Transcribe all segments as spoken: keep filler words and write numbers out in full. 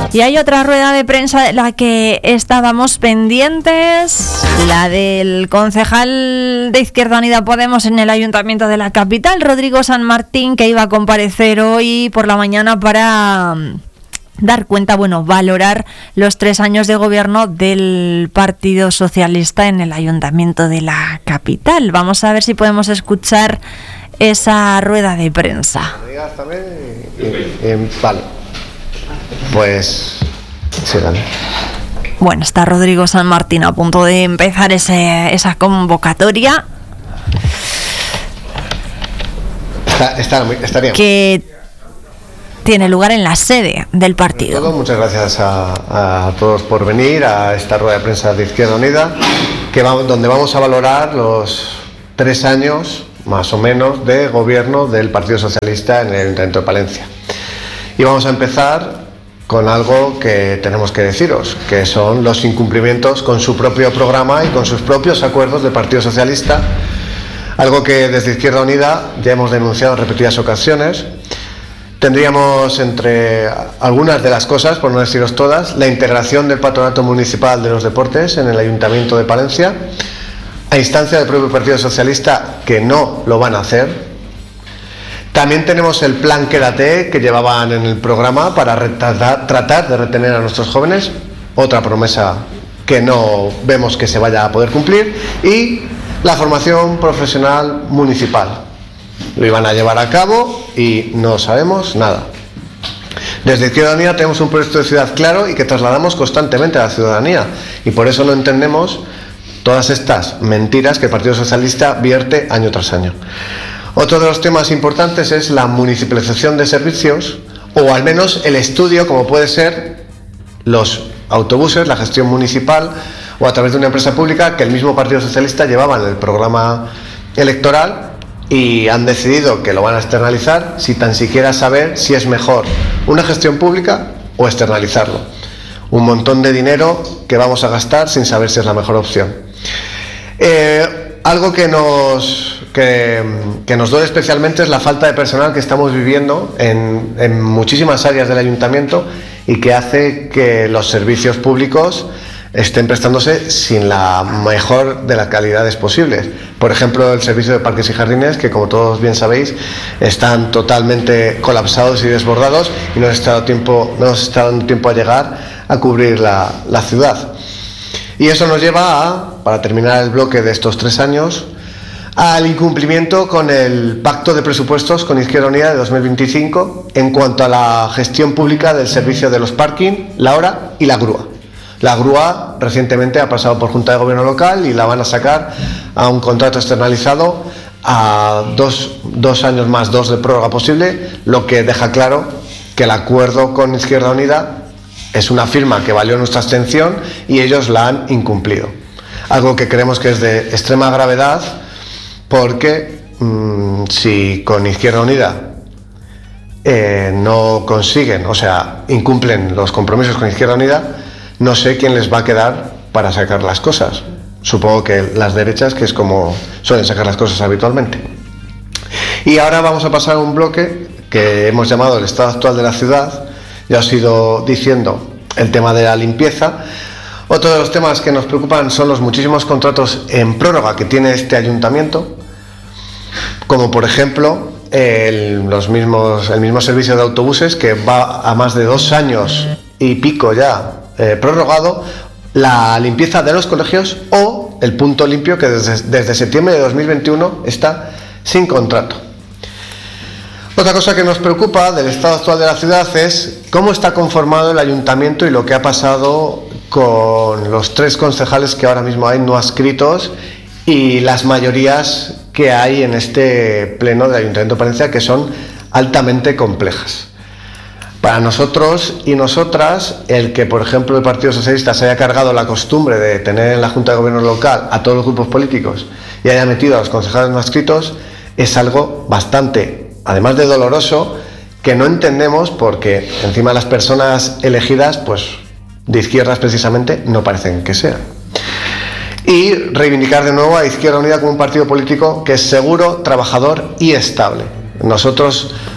Y hay otra rueda de prensa de la que estábamos pendientes, la del concejal de Izquierda Unida Podemos en el Ayuntamiento de la capital, Rodrigo San Martín, que iba a comparecer hoy por la mañana para dar cuenta, bueno, valorar los tres años de gobierno del Partido Socialista en el Ayuntamiento de la capital. Vamos a ver si podemos escuchar esa rueda de prensa. También, y, y, vale. Pues sí, dale. Bueno, está Rodrigo San Martín a punto de empezar ese, esa convocatoria. Está, está, estaría. Que tiene lugar en la sede del partido. Todo, muchas gracias a, a todos por venir a esta rueda de prensa de Izquierda Unida, que vamos, donde vamos a valorar los tres años, más o menos, de gobierno del Partido Socialista en el Ayuntamiento de Palencia. Y vamos a empezar con algo que tenemos que deciros, que son los incumplimientos con su propio programa y con sus propios acuerdos del Partido Socialista, algo que desde Izquierda Unida ya hemos denunciado en repetidas ocasiones. Tendríamos entre algunas de las cosas, por no deciros todas, la integración del Patronato Municipal de los Deportes en el Ayuntamiento de Palencia, a instancia del propio Partido Socialista, que no lo van a hacer. También tenemos el plan Quédate que llevaban en el programa para retratar, tratar de retener a nuestros jóvenes, otra promesa que no vemos que se vaya a poder cumplir, y la formación profesional municipal. Lo iban a llevar a cabo y no sabemos nada. Desde Izquierda Unida tenemos un proyecto de ciudad claro y que trasladamos constantemente a la ciudadanía, y por eso no entendemos todas estas mentiras que el Partido Socialista vierte año tras año. Otro de los temas importantes es la municipalización de servicios, o al menos el estudio, como puede ser los autobuses, la gestión municipal, o a través de una empresa pública que el mismo Partido Socialista llevaba en el programa electoral, y han decidido que lo van a externalizar sin tan siquiera saber si es mejor una gestión pública o externalizarlo. Un montón de dinero que vamos a gastar sin saber si es la mejor opción. Eh, algo que nos... Que, que nos duele especialmente es la falta de personal que estamos viviendo en, en muchísimas áreas del ayuntamiento, y que hace que los servicios públicos estén prestándose sin la mejor de las calidades posibles. Por ejemplo, el servicio de parques y jardines, que como todos bien sabéis están totalmente colapsados y desbordados, y no nos está dando tiempo, no nos está dando tiempo a llegar a cubrir la, la ciudad. Y eso nos lleva a, para terminar el bloque de estos tres años, al incumplimiento con el pacto de presupuestos con Izquierda Unida de dos mil veinticinco en cuanto a la gestión pública del servicio de los parking, la hora y la grúa. La grúa recientemente ha pasado por Junta de Gobierno local y la van a sacar a un contrato externalizado a dos, dos años más dos de prórroga posible, lo que deja claro que el acuerdo con Izquierda Unida es una firma que valió nuestra abstención y ellos la han incumplido. Algo que creemos que es de extrema gravedad, porque mmm, si con Izquierda Unida eh, no consiguen, o sea, incumplen los compromisos con Izquierda Unida, no sé quién les va a quedar para sacar las cosas. Supongo que las derechas, que es como suelen sacar las cosas habitualmente. Y ahora vamos a pasar a un bloque que hemos llamado el estado actual de la ciudad. Ya os he ido diciendo el tema de la limpieza. Otro de los temas que nos preocupan son los muchísimos contratos en prórroga que tiene este ayuntamiento, como por ejemplo el, los mismos, el mismo servicio de autobuses, que va a más de dos años y pico ya eh, prorrogado, la limpieza de los colegios, o el punto limpio, que desde, desde septiembre de dos mil veintiuno está sin contrato. Otra cosa que nos preocupa del estado actual de la ciudad es cómo está conformado el ayuntamiento y lo que ha pasado con los tres concejales que ahora mismo hay no adscritos y las mayorías que hay en este pleno del Ayuntamiento de Palencia, que son altamente complejas. Para nosotros y nosotras, el que, por ejemplo, el Partido Socialista se haya cargado la costumbre de tener en la Junta de Gobierno local a todos los grupos políticos y haya metido a los concejales no adscritos es algo bastante, además de doloroso, que no entendemos, porque encima las personas elegidas, pues de izquierdas precisamente, no parecen que sean. Y reivindicar de nuevo a Izquierda Unida como un partido político que es seguro, trabajador y estable. Nosotros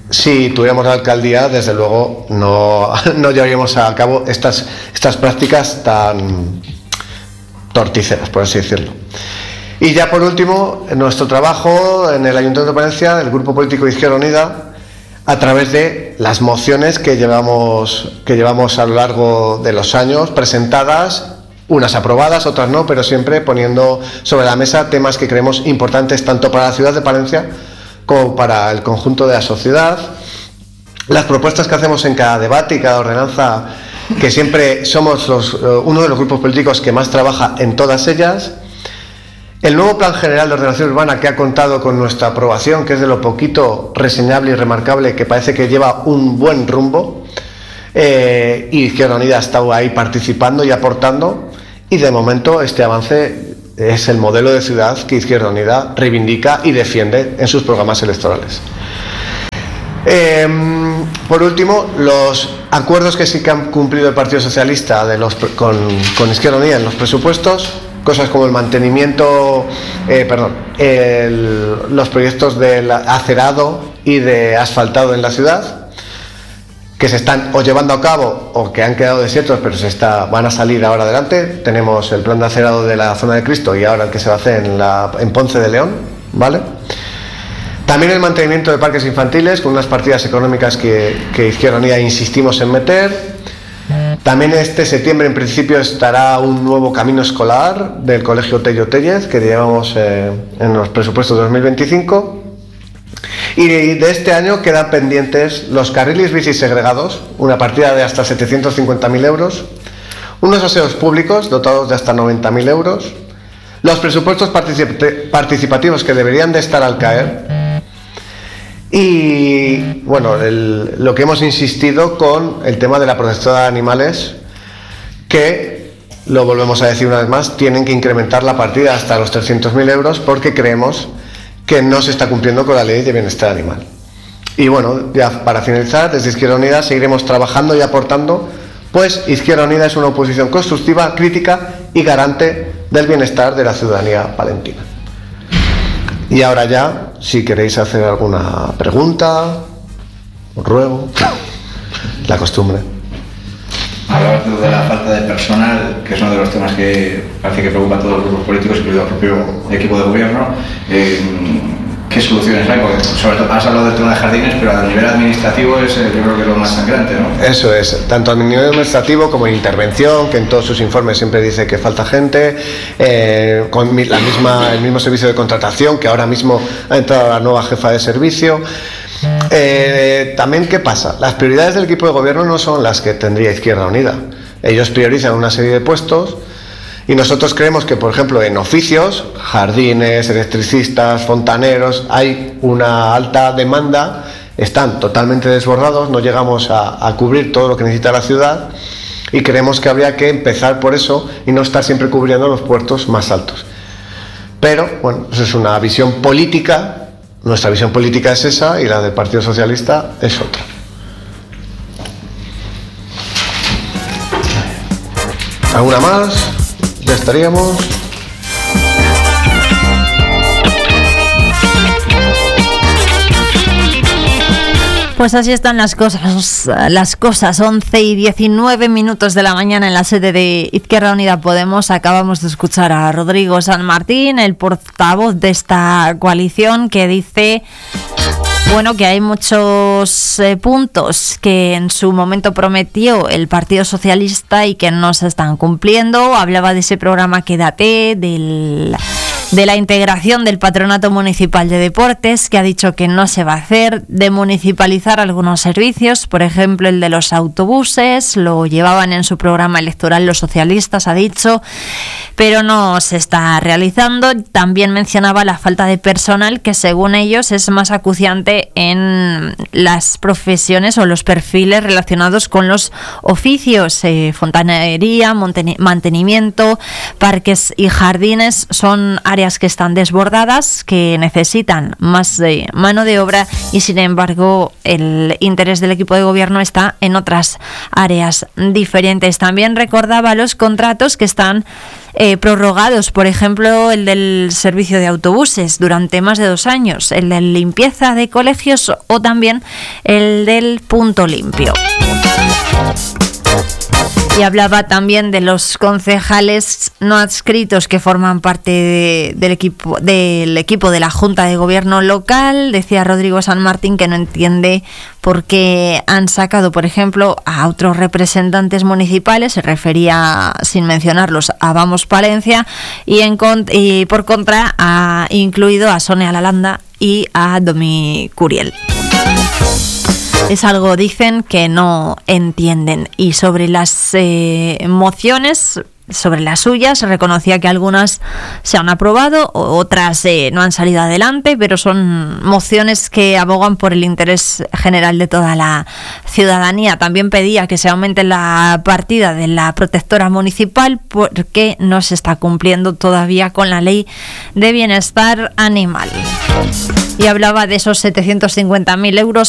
si tuviéramos la alcaldía, desde luego no, no llevaríamos a cabo estas, estas prácticas tan torticeras, por así decirlo. Y ya por último, nuestro trabajo en el Ayuntamiento de Palencia, el Grupo Político de Izquierda Unida, a través de las mociones que llevamos, que llevamos a lo largo de los años presentadas, unas aprobadas, otras no, pero siempre poniendo sobre la mesa temas que creemos importantes tanto para la ciudad de Palencia como para el conjunto de la sociedad. Las propuestas que hacemos en cada debate y cada ordenanza, que siempre somos los, uno de los grupos políticos que más trabaja en todas ellas. El nuevo Plan General de Ordenación Urbana, que ha contado con nuestra aprobación, que es de lo poquito reseñable y remarcable, que parece que lleva un buen rumbo, eh, y Izquierda Unida ha estado ahí participando y aportando, y de momento este avance es el modelo de ciudad que Izquierda Unida reivindica y defiende en sus programas electorales. Eh, por último, los acuerdos que sí que han cumplido el Partido Socialista de los, con, con Izquierda Unida en los presupuestos, cosas como el mantenimiento, eh, perdón, el, los proyectos del acerado y de asfaltado en la ciudad, que se están o llevando a cabo o que han quedado desiertos, pero se está, van a salir ahora adelante. Tenemos el plan de acerado de la zona de Cristo y ahora el que se va a hacer en, la, en Ponce de León, ¿vale? También el mantenimiento de parques infantiles, con unas partidas económicas que, que Izquierda Unida insistimos en meter. También este septiembre en principio estará un nuevo camino escolar del Colegio Tello Tellez, que llevamos eh, en los presupuestos de dos mil veinticinco. Y de este año quedan pendientes los carriles bici segregados, una partida de hasta setecientos cincuenta mil euros, unos aseos públicos dotados de hasta noventa mil euros, los presupuestos particip- participativos que deberían de estar al caer. Y bueno, el, lo que hemos insistido con el tema de la protección de animales, que, lo volvemos a decir una vez más, tienen que incrementar la partida hasta los trescientos mil euros porque creemos que no se está cumpliendo con la ley de bienestar animal. Y bueno, ya para finalizar, desde Izquierda Unida seguiremos trabajando y aportando, pues Izquierda Unida es una oposición constructiva, crítica y garante del bienestar de la ciudadanía palentina. Y ahora ya, si queréis hacer alguna pregunta, os ruego, la costumbre. Hablabas tú de la falta de personal, que es uno de los temas que parece que preocupa a todos los grupos políticos, incluido al propio equipo de gobierno. Eh, ¿Qué soluciones hay? Porque sobre todo has hablado del tema de jardines, pero a nivel administrativo es, yo creo que es lo más sangrante, ¿no? Eso es, tanto a nivel administrativo como en intervención, que en todos sus informes siempre dice que falta gente, eh, con la misma, el mismo servicio de contratación, que ahora mismo ha entrado la nueva jefa de servicio. Eh, también, ¿qué pasa? Las prioridades del equipo de gobierno no son las que tendría Izquierda Unida. Ellos priorizan una serie de puestos y nosotros creemos que, por ejemplo, en oficios, jardines, electricistas, fontaneros, hay una alta demanda, están totalmente desbordados, no llegamos a, a cubrir todo lo que necesita la ciudad y creemos que habría que empezar por eso y no estar siempre cubriendo los puestos más altos. Pero, bueno, eso es una visión política. Nuestra visión política es esa y la del Partido Socialista es otra. ¿Alguna más? Ya estaríamos. Pues así están las cosas, las cosas, once y diecinueve minutos de la mañana en la sede de Izquierda Unida Podemos. Acabamos de escuchar a Rodrigo San Martín, el portavoz de esta coalición, que dice, bueno, que hay muchos eh, puntos que en su momento prometió el Partido Socialista y que no se están cumpliendo. Hablaba de ese programa Quédate, del... de la integración del Patronato Municipal de Deportes, que ha dicho que no se va a hacer, de municipalizar algunos servicios, por ejemplo el de los autobuses, lo llevaban en su programa electoral los socialistas, ha dicho, pero no se está realizando. También mencionaba la falta de personal, que según ellos es más acuciante en las profesiones o los perfiles relacionados con los oficios, eh, fontanería, mantenimiento, parques y jardines son áreas áreas que están desbordadas, que necesitan más eh, mano de obra y sin embargo el interés del equipo de gobierno está en otras áreas diferentes. También recordaba los contratos que están eh, prorrogados, por ejemplo el del servicio de autobuses durante más de dos años, el de limpieza de colegios o también el del punto limpio. Y hablaba también de los concejales no adscritos que forman parte de, del equipo del equipo de la Junta de Gobierno local. Decía Rodrigo San Martín que no entiende por qué han sacado, por ejemplo, a otros representantes municipales, se refería, sin mencionarlos, a Vamos Palencia, y, en, y por contra ha incluido a Sonia Lalanda y a Domi Curiel. Es algo, dicen, que no entienden. Y sobre las eh, mociones, sobre las suyas, reconocía que algunas se han aprobado, otras eh, no han salido adelante, pero son mociones que abogan por el interés general de toda la ciudadanía. También pedía que se aumente la partida de la protectora municipal porque no se está cumpliendo todavía con la ley de bienestar animal. Y hablaba de esos setecientos cincuenta mil euros